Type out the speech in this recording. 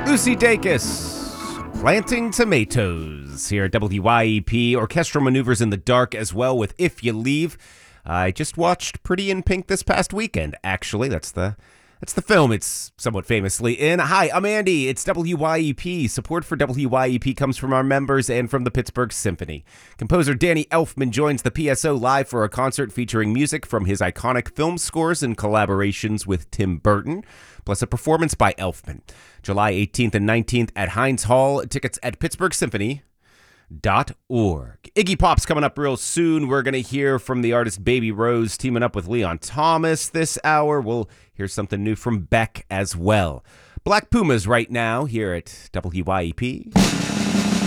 Lucy Dacus, Planting Tomatoes, here at WYEP. Orchestral Maneuvers in the Dark as well with If You Leave. I just watched Pretty in Pink this past weekend, actually. That's the film it's somewhat famously in. Hi, I'm Andy. It's WYEP. Support for WYEP comes from our members and from the Pittsburgh Symphony. Composer Danny Elfman joins the PSO live for a concert featuring music from his iconic film scores and collaborations with Tim Burton, plus a performance by Elfman. July 18th and 19th at Heinz Hall. Tickets at pittsburghsymphony.org. Iggy Pop's coming up real soon. We're going to hear from the artist Baby Rose teaming up with Leon Thomas this hour. We'll hear something new from Beck as well. Black Pumas right now here at WYEP.